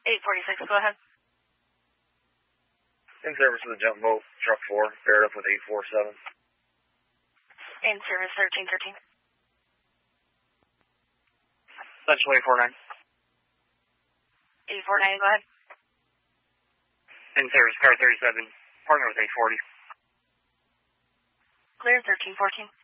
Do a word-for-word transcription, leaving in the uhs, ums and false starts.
eight forty-six, go ahead. In service of the jump boat, truck four, paired up with eight four seven. In service thirteen thirteen. Central eight four nine. eight four nine, go ahead. In service car thirty-seven, partner with eight forty. Clear thirteen fourteen.